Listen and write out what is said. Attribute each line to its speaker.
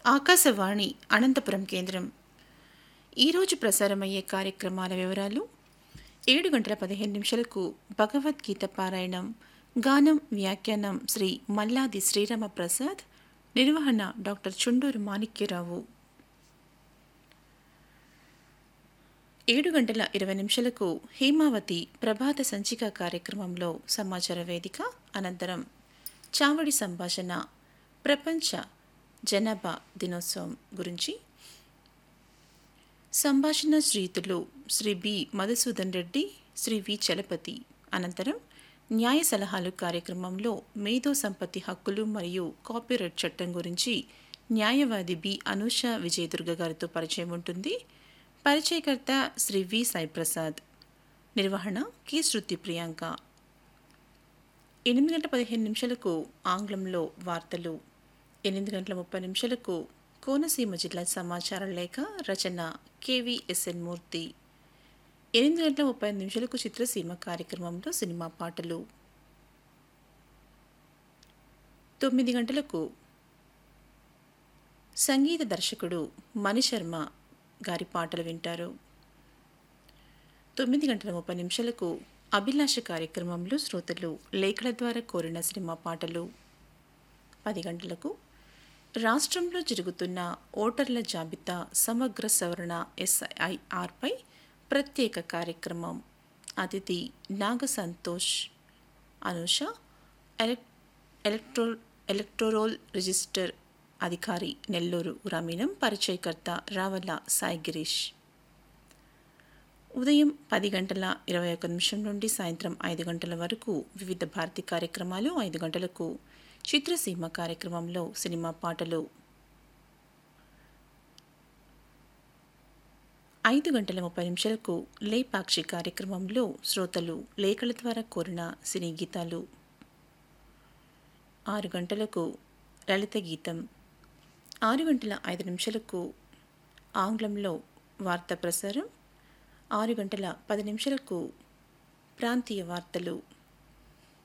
Speaker 1: ఆకాశవాణి అనంతపురం కేంద్రం. ఈరోజు ప్రసారమయ్యే కార్యక్రమాల వివరాలు: 7 గంటల 15 నిమిషాలకు భగవద్గీత పారాయణం, గానం వ్యాఖ్యానం శ్రీ మల్లాది శ్రీరామ ప్రసాద్, నిర్వహణ డాక్టర్ చుండూరు మాణిక్యరావు. 7 గంటల 20 నిమిషాలకు హేమావతి ప్రభాత సంచిక కార్యక్రమంలో సమాచార వేదిక, అనంతరం చావడి సంభాషణ, ప్రపంచ జనాభా దినోత్సవం గురించి సంభాషణ శ్రీయుతులు శ్రీ బి మధుసూదన్ రెడ్డి, శ్రీ వి చలపతి. అనంతరం న్యాయ సలహాలు కార్యక్రమంలో మేధో సంపత్తి హక్కులు మరియు కాపీరైట్ చట్టం గురించి న్యాయవాది బి అనూష విజయదుర్గ గారితో పరిచయం ఉంటుంది. పరిచయకర్త శ్రీ వి సాయిప్రసాద్. నిర్వహణ కి శృతి ప్రియాంక. 8 గంటల 15 నిమిషాలకు ఆంగ్లంలో వార్తలు. 8 గంటల 30 నిమిషాలకు కోనసీమ జిల్లా సమాచార లేఖ, రచన కేవీఎస్ఎన్ మూర్తి. 8 గంటల 35 నిమిషాలకు చిత్రసీమ కార్యక్రమంలో సినిమా పాటలు. 9 గంటలకు సంగీత దర్శకుడు మణిశర్మ గారి పాటలు వింటారు. 9 గంటల 30 నిమిషాలకు అభిలాష కార్యక్రమంలో శ్రోతలు లేఖల ద్వారా కోరిన సినిమా పాటలు. 10 గంటలకు రాష్ట్రంలో జరుగుతున్న ఓటర్ల జాబితా సమగ్ర సవరణ SIRపై ప్రత్యేక కార్యక్రమం. అతిథి నాగ సంతోష్ అనూష, ఎలక్టోరల్ రిజిస్టర్ అధికారి, నెల్లూరు గ్రామీణం. పరిచయకర్త రావల సాయి గిరీష్. ఉదయం 10 గంటల 21 నిమిషం నుండి సాయంత్రం 5 గంటల వరకు వివిధ భారతి కార్యక్రమాలు. 5 గంటలకు చిత్రసీమ కార్యక్రమంలో సినిమా పాటలు. 5 గంటల 30 నిమిషాలకు లేపాక్షి కార్యక్రమంలో శ్రోతలు లేఖల ద్వారా కోరిన సినీ గీతాలు. 6 గంటలకు లలిత గీతం. 6 గంటల 5 నిమిషాలకు ఆంగ్లంలో వార్తా ప్రసారం. 6 గంటల 10 నిమిషాలకు ప్రాంతీయ వార్తలు.